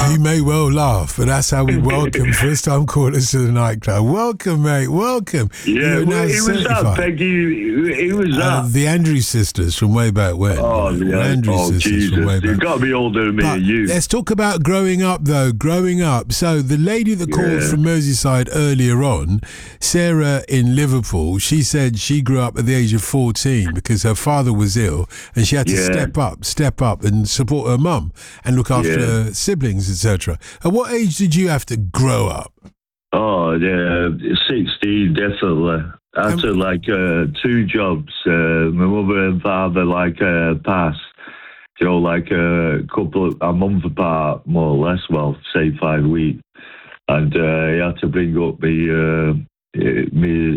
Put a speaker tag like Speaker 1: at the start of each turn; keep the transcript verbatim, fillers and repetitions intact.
Speaker 1: He may well laugh, but that's how we welcome first-time callers to the nightclub. Welcome, mate. Welcome.
Speaker 2: Yeah, well, who was that, Peggy? Who, who was that?
Speaker 1: Uh, the Andrews sisters from way back when.
Speaker 2: Oh,
Speaker 1: you know,
Speaker 2: yeah.
Speaker 1: Andrews
Speaker 2: Oh,
Speaker 1: sisters
Speaker 2: Jesus.
Speaker 1: from way back.
Speaker 2: You've got to be older than me
Speaker 1: But
Speaker 2: and you.
Speaker 1: let's talk about growing up, though. Growing up. So the lady that called
Speaker 2: Yeah.
Speaker 1: from Merseyside earlier on, Sarah in Liverpool, she said she grew up at the age of fourteen because her father was ill and she had to
Speaker 2: Yeah.
Speaker 1: step up, step up and support her mum and look after
Speaker 2: Yeah.
Speaker 1: her siblings, et cetera. At what age did you have to grow up?
Speaker 2: Oh, yeah, sixteen, definitely. I
Speaker 1: Um,
Speaker 2: took like uh, two jobs. Uh, my mother and father like uh, passed, you know, like a couple of, a month apart, more or less. Well, say five weeks, and uh, he had to bring up me, uh, me